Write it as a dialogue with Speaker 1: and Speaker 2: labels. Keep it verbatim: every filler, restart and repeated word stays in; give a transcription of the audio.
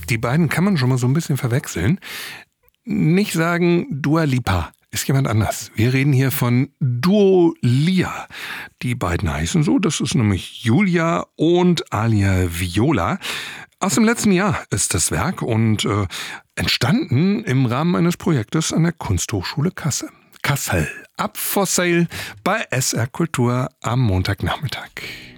Speaker 1: Die beiden kann man schon mal so ein bisschen verwechseln. Nicht sagen Dua Lipa, ist jemand anders. Wir reden hier von Duolia. Die beiden heißen so, das ist nämlich Julia und Alia Viola. Aus dem letzten Jahr ist das Werk und äh, entstanden im Rahmen eines Projektes an der Kunsthochschule Kassel. Kassel. Up for Sale bei S R Kultur am Montagnachmittag.